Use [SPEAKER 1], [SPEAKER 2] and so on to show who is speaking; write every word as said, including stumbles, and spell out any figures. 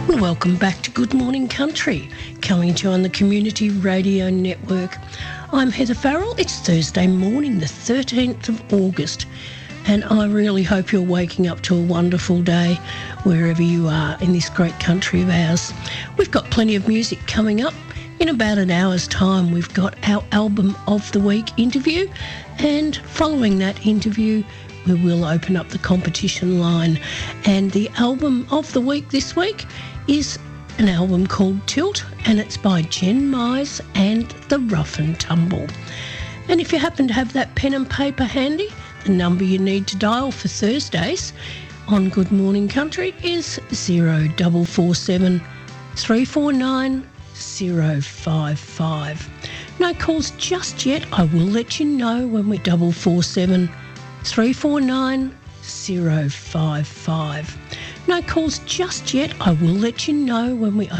[SPEAKER 1] Welcome back to Good Morning Country, coming to you on the Community Radio Network. I'm Heather Farrell. It's Thursday morning, the thirteenth of August, and I really hope you're waking up to a wonderful day wherever you are in this great country of ours. We've got plenty of music coming up. In about an hour's time, we've got our Album of the Week interview, and following that interview, we will open up the competition line. And the Album of the Week this week is an album called Tilt, and it's by Jen Mize and the Rough and Tumble. And if you happen to have that pen and paper handy, the number you need to dial for Thursdays on Good Morning Country is zero four four seven, three four nine, zero five five. No calls just yet. I will let you know when we're double four seven, three four nine, zero five five. No calls just yet. I will let you know when we